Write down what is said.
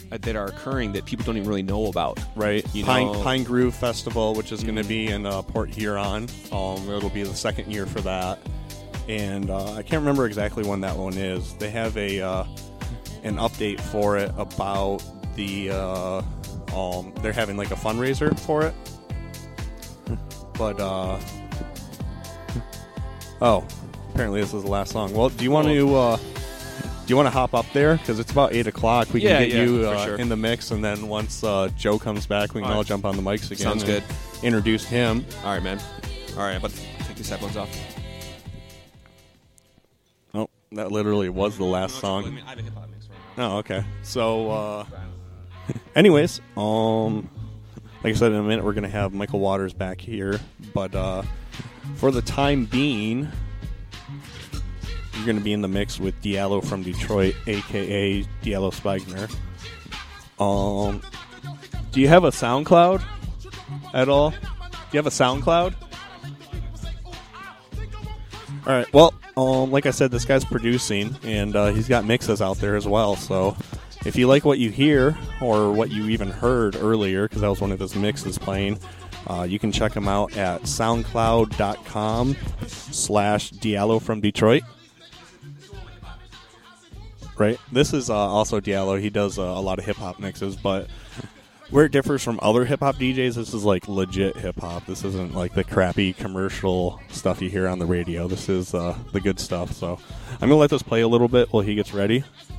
that are occurring that people don't even really know about. Right. You Pine, know? Pine Grove Festival, which is going to be in Port Huron. It'll be the second year for that. And I can't remember exactly when that one is. They have an update for it about the they're having like a fundraiser for it. But apparently this is the last song. Well, do you want to hop up there, because it's about 8:00? We can get you sure. in the mix, and then once Joe comes back, we can all jump on the mics again. Sounds good. Introduce him. All right, man. All right, I'm about to take these headphones off. Oh, that literally was the last song. I have a hip-hop mix right now. Oh, okay. So, anyways, like I said, in a minute we're going to have Michael Waters back here, but for the time being, you're going to be in the mix with Diallo from Detroit, a.k.a. Diallo Spigner. Do you have a SoundCloud at all? Do you have a SoundCloud? All right, well, like I said, this guy's producing, and he's got mixes out there as well, so if you like what you hear, or what you even heard earlier, because that was one of his mixes playing, you can check him out at soundcloud.com/Diallo from Detroit. Right? This is also Diallo. He does a lot of hip-hop mixes, but where it differs from other hip-hop DJs, this is like legit hip-hop. This isn't like the crappy commercial stuff you hear on the radio. This is the good stuff. So I'm going to let this play a little bit while he gets ready.